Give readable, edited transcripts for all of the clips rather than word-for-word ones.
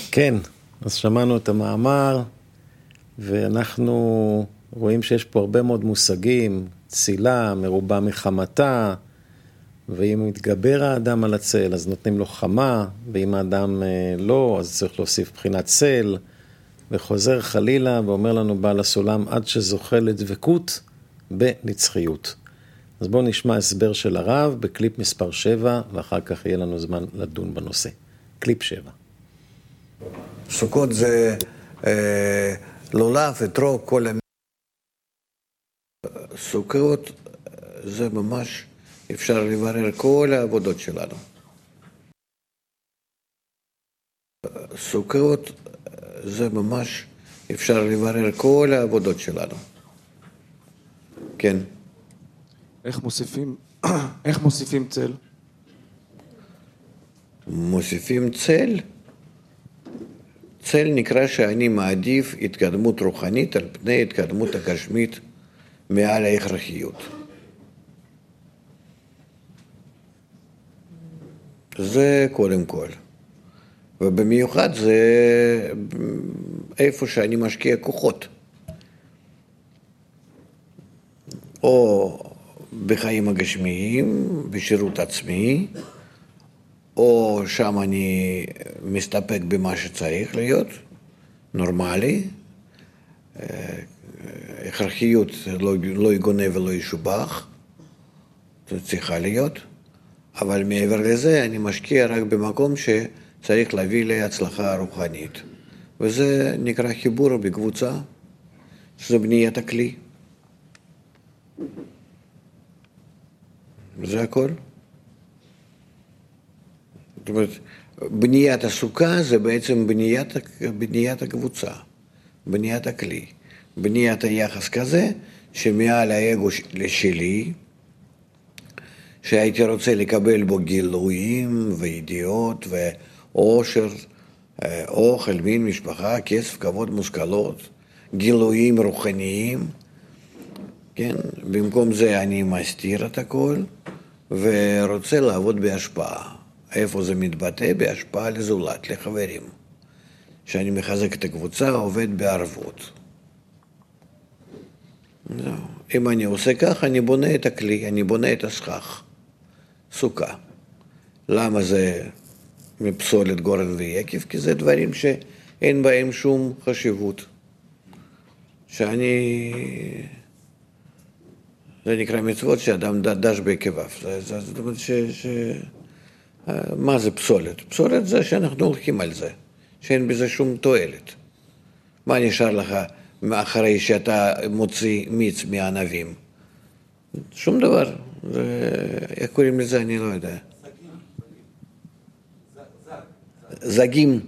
כן, אז שמענו את המאמר, ואנחנו רואים שיש פה הרבה מאוד מושגים, צילה, מרובה מחמתה, ואם מתגבר האדם על הצל, אז נותנים לו חמה, ואם האדם לא, אז צריך להוסיף בחינת צל, וחוזר חלילה ואומר לנו בעל הסולם, עד שזוכה לדבקות בנצחיות. אז בואו נשמע הסבר של הרב בקליפ מספר 7, ואחר כך יהיה לנו זמן לדון בנושא. קליפ 7. סוכות זה לולב, אתרוג, כל סוכות זה ממש אפשר לברר כל העבודות שלנו. סוכות זה ממש אפשר לברר כל העבודות שלנו. כן. איך מוסיפים צל? מוסיפים צל? צל נקרא שאני מעדיף התקדמות רוחנית על פני התקדמות הגשמית מעל ההכרחיות. זה קודם כל. ובמיוחד זה איפה שאני משקיע כוחות. או בחיים הגשמיים, בשירות עצמי, או שם אני מסתפק במה שצריך להיות, נורמלי, הכרחיות לא יגונה ולא ישובח, זה צריכה להיות, אבל מעבר לזה אני משקיע רק במקום שצריך להביא להצלחה רוחנית, וזה נקרא חיבור בקבוצה, שזה בניית הכלי. זה הכל. זאת אומרת, בניית הסוכה זה בעצם בניית הקבוצה, בניית הכלי, בניית היחס כזה שמעל האגו שלי, שהייתי רוצה לקבל בו גילויים וידיעות ואושר, אוכל, מין, משפחה, כסף, כבוד, מושכלות, גילויים רוחניים, כן? במקום זה אני מסתיר את הכל ורוצה לעבוד בהשפעה. איפה זה מתבטא? בהשפעה לזולת, לחברים. שאני מחזק את הקבוצה, עובד בערבות. אם אני עושה כך, אני בונה את הכלי, אני בונה את הסכך. סוכה. למה זה מפסולת גורן ויקב? כי זה דברים שאין בהם שום חשיבות. זה נקרא מצוות שאדם דש בעקביו. זאת אומרת מה זה פסולת? פסולת זה שאנחנו הולכים על זה, שאין בזה שום תועלת. מה נשאר לך מאחרי שאתה מוציא מיץ מהענבים? שום דבר. איך קוראים לזה? אני לא יודע. זגים.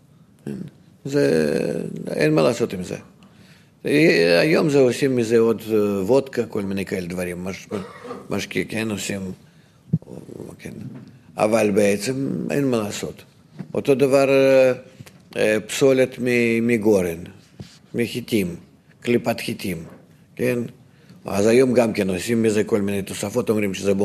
אין מה לעשות עם זה. היום זה עושים מזה עוד וודקה, כל מיני כאלה דברים, משקיע, כן, עושים, כן. אבל בעצם אין מה לעשות. אותו דבר פסולת מגורן, מחיטים, קליפת חיטים, כן? אז היום גם כן עושים מזה כל מיני תוספות, אומרים שזה